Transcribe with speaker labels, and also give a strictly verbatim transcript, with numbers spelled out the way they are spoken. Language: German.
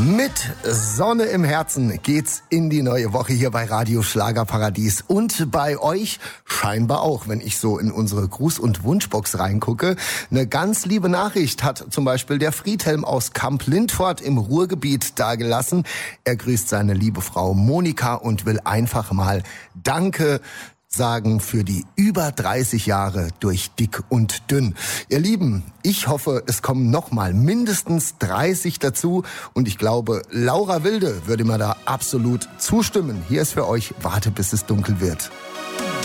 Speaker 1: Mit Sonne im Herzen geht's in die neue Woche hier bei Radio Schlagerparadies und bei euch scheinbar auch, wenn ich so in unsere Gruß- und Wunschbox reingucke. Eine ganz liebe Nachricht hat zum Beispiel der Friedhelm aus Kamp-Lindfort im Ruhrgebiet dagelassen. Er grüßt seine liebe Frau Monika und will einfach mal Danke sagen für die über dreißig Jahre durch dick und dünn. Ihr Lieben, ich hoffe, es kommen noch mal mindestens dreißig dazu und ich glaube, Laura Wilde würde mir da absolut zustimmen. Hier ist für euch Warte, bis es dunkel wird.